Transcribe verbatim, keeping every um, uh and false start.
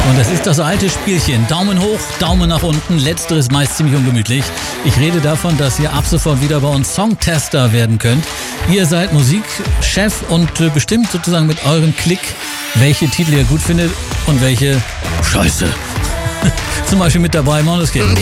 Und das ist das alte Spielchen. Daumen hoch, Daumen nach unten. Letzteres meist ziemlich ungemütlich. Ich rede davon, dass ihr ab sofort wieder bei uns Songtester werden könnt. Ihr seid Musikchef und äh, bestimmt sozusagen mit eurem Klick, welche Titel ihr gut findet und welche Scheiße. Zum Beispiel mit dabei Måneskin.